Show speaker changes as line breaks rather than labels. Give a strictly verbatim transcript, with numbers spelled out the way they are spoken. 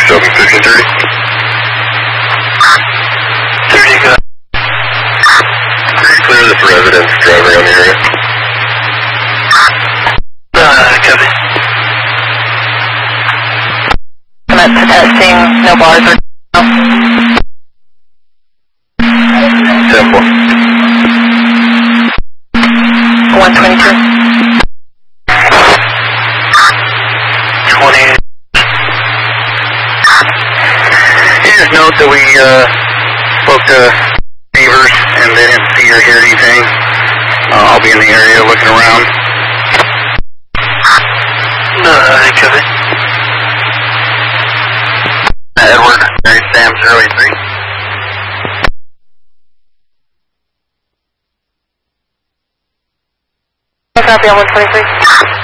Shelby fifteen thirty. thirty, go. Pretty clear for residents driving around the area. Uh, copy.
Commit to testing, no bars or no.
Temple.
one twenty-two.
twenty. You just note that we uh, spoke to neighbors and they didn't see or hear anything. Uh, I'll be in the area looking around. Uh, copy. Edward, Mary Sam, zero eight three.
Copy on one twenty-three.